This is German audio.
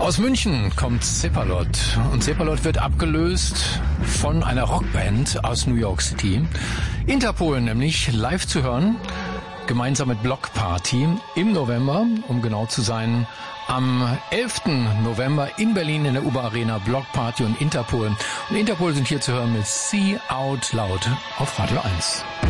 Aus München kommt Cephalot und Cephalot wird abgelöst von einer Rockband aus New York City. Interpol nämlich live zu hören, gemeinsam mit Block Party im November, um genau zu sein, am 11. November in Berlin in der UBA Arena. Block Party und Interpol. Und Interpol sind hier zu hören mit See Out Loud auf Radio 1.